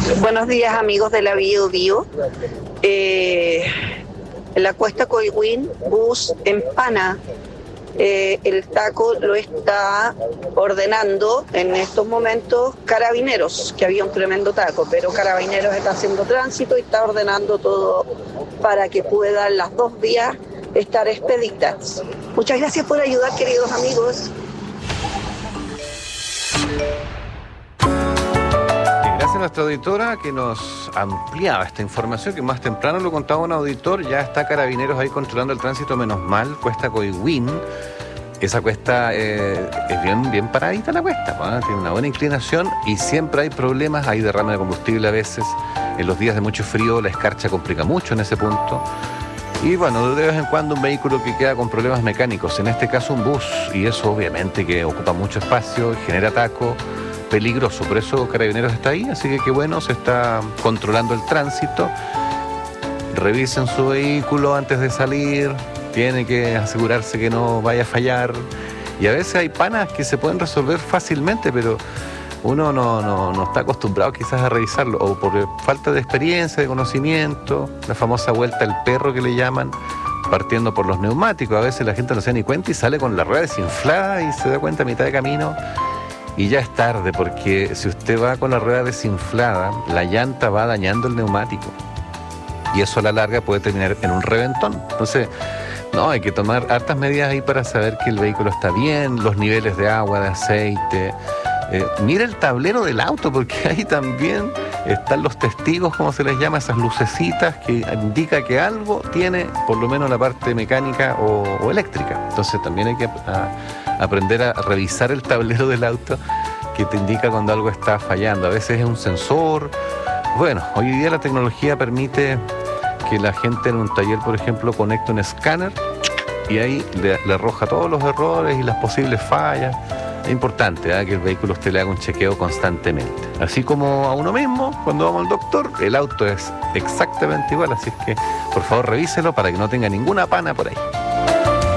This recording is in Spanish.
Buenos días, amigos de la Bio Bio. En la Cuesta Coihuín, bus en Pana. El taco lo está ordenando en estos momentos Carabineros, que había un tremendo taco, pero Carabineros está haciendo tránsito y está ordenando todo para que puedan las dos vías estar expeditas. Muchas gracias por ayudar, queridos amigos. Gracias a nuestra auditora que nos ampliaba esta información, que más temprano lo contaba un auditor. Ya está Carabineros ahí controlando el tránsito, menos mal. Cuesta Coihuín, esa cuesta es bien paradita la cuesta, ¿no? Tiene una buena inclinación y siempre hay problemas, hay derrame de combustible a veces. En los días de mucho frío la escarcha complica mucho en ese punto. Y bueno, de vez en cuando un vehículo que queda con problemas mecánicos, en este caso un bus, y eso obviamente que ocupa mucho espacio, genera taco, peligroso. Por eso Carabineros está ahí, así que qué bueno, se está controlando el tránsito. Revisen su vehículo antes de salir, tiene que asegurarse que no vaya a fallar. Y a veces hay panas que se pueden resolver fácilmente, pero uno no está acostumbrado quizás a revisarlo, o por falta de experiencia, de conocimiento, la famosa vuelta al perro que le llaman, partiendo por los neumáticos. A veces la gente no se da ni cuenta y sale con la rueda desinflada y se da cuenta a mitad de camino y ya es tarde, porque si usted va con la rueda desinflada, la llanta va dañando el neumático y eso a la larga puede terminar en un reventón. Entonces, no, hay que tomar hartas medidas ahí para saber que el vehículo está bien, los niveles de agua, de aceite. Mira el tablero del auto, porque ahí también están los testigos, como se les llama, esas lucecitas que indica que algo tiene por lo menos la parte mecánica o eléctrica. Entonces también hay que aprender a revisar el tablero del auto que te indica cuando algo está fallando. A veces es un sensor. Bueno, hoy día la tecnología permite que la gente en un taller, por ejemplo, conecte un escáner y ahí le arroja todos los errores y las posibles fallas. Es importante que el vehículo usted le haga un chequeo constantemente. Así como a uno mismo, cuando vamos al doctor, el auto es exactamente igual. Así es que, por favor, revíselo para que no tenga ninguna pana por ahí.